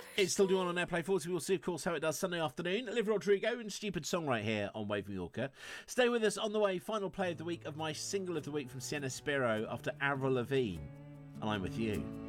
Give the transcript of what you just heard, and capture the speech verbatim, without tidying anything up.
It's still doing on Airplay forty. We'll see, of course, how it does Sunday afternoon. Liv Rodrigo and Stupid Song right here on Wave Mallorca. Stay with us on the way. Final play of the week of my single of the week from Sienna Spiro after Avril Lavigne. And I'm with you.